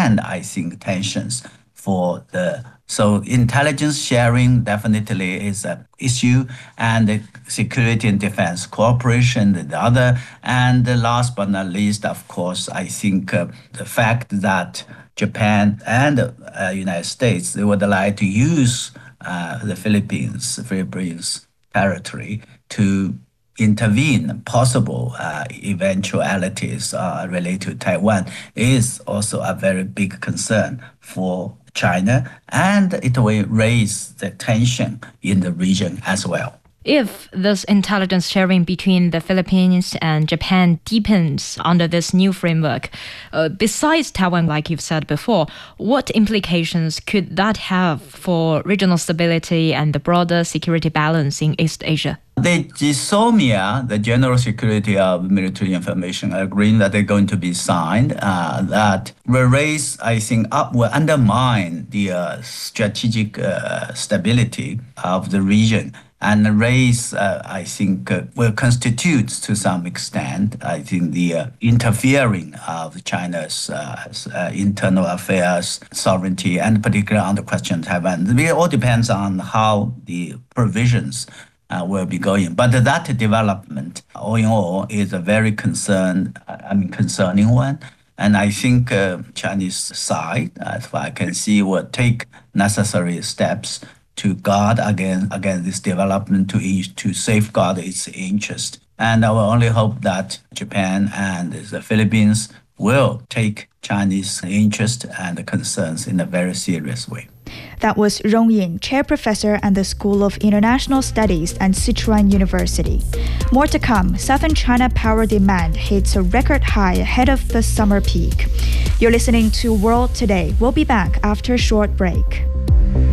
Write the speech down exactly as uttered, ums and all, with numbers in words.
expand, I think, tensions for the so intelligence sharing definitely is an issue, and the security and defense cooperation the other. And last but not least, of course, I think uh, the fact that Japan and the uh, United States, they would like to use uh, the Philippines, Philippines territory to intervene possible uh, eventualities uh, related to Taiwan is also a very big concern for China, and it will raise the tension in the region as well. If this intelligence sharing between the Philippines and Japan deepens under this new framework, uh, besides Taiwan, like you've said before, what implications could that have for regional stability and the broader security balance in East Asia? The GSOMIA, the General Security of Military Information Agreement, that they're going to be signed, uh, that will raise, I think, up will undermine the uh, strategic uh, stability of the region, and raise, uh, I think, uh, will constitute to some extent, I think, the uh, interfering of China's uh, uh, internal affairs, sovereignty, and particularly on the question of Taiwan. It all depends on how the provisions Uh, will be going. But that development, all in all, is a very concern, I mean, concerning one. And I think uh, Chinese side, as far I can see, will take necessary steps to guard against, against this development, to, to safeguard its interest. And I will only hope that Japan and the Philippines will take Chinese interest and concerns in a very serious way. That was Rong Yin, Chair Professor at the School of International Studies at Sichuan University. More to come. Southern China power demand hits a record high ahead of the summer peak. You're listening to World Today. We'll be back after a short break.